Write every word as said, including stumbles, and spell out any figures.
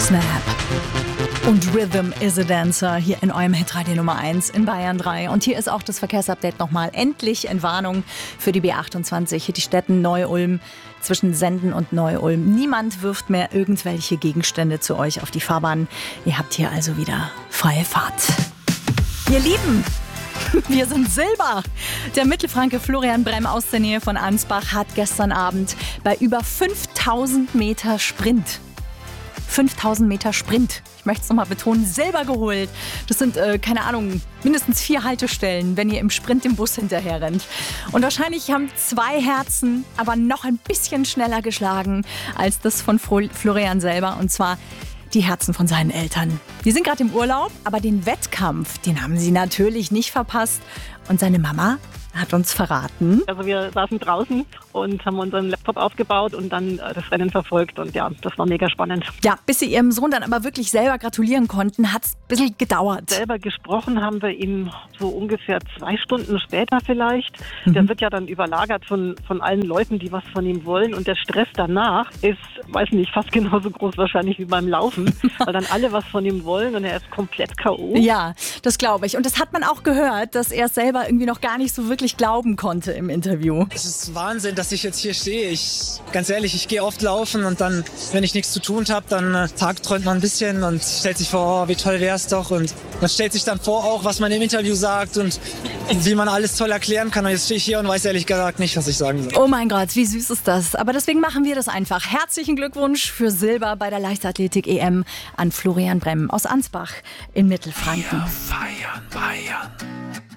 Snap und Rhythm is a Dancer hier in eurem Hitradio Nummer eins in Bayern drei. Und hier ist auch das Verkehrsupdate nochmal. Endlich Entwarnung für die B achtundzwanzig, die Städten Neu-Ulm zwischen Senden und Neu-Ulm. Niemand wirft mehr irgendwelche Gegenstände zu euch auf die Fahrbahn. Ihr habt hier also wieder freie Fahrt. Ihr Lieben, wir sind Silber. Der Mittelfranke Florian Bremm aus der Nähe von Ansbach hat gestern Abend bei über fünftausend Meter Sprint fünftausend Meter Sprint. Ich möchte es nochmal betonen, Silber geholt. Das sind, äh, keine Ahnung, mindestens vier Haltestellen, wenn ihr im Sprint dem Bus hinterher rennt. Und wahrscheinlich haben zwei Herzen aber noch ein bisschen schneller geschlagen als das von Florian selber. Und zwar die Herzen von seinen Eltern. Die sind gerade im Urlaub, aber den Wettkampf, den haben sie natürlich nicht verpasst. Und seine Mama hat uns verraten. Also wir saßen draußen und haben unseren Laptop aufgebaut und dann äh, das Rennen verfolgt und ja, das war mega spannend. Ja, bis sie ihrem Sohn dann aber wirklich selber gratulieren konnten, hat es ein bisschen gedauert. Selber gesprochen haben wir ihm so ungefähr zwei Stunden später vielleicht. Mhm. Der wird ja dann überlagert von, von allen Leuten, die was von ihm wollen und der Stress danach ist, weiß nicht, fast genauso groß wahrscheinlich wie beim Laufen, weil dann alle was von ihm wollen und er ist komplett K O. Ja, das glaube ich. Und das hat man auch gehört, dass er es selber irgendwie noch gar nicht so wirklich glauben konnte im Interview. Es ist Wahnsinn, dass ich jetzt hier stehe. Ich, ganz ehrlich, ich gehe oft laufen und dann, wenn ich nichts zu tun habe, dann äh, tagträumt man ein bisschen und stellt sich vor, oh, wie toll wäre es doch. Und man stellt sich dann vor auch, was man im Interview sagt und wie man alles toll erklären kann. Und jetzt stehe ich hier und weiß ehrlich gesagt nicht, was ich sagen soll. Oh mein Gott, wie süß ist das. Aber deswegen machen wir das einfach. Herzlichen Glückwunsch für Silber bei der Leichtathletik-E M an Florian Bremm aus Ansbach in Mittelfranken. Wir feiern Bayern.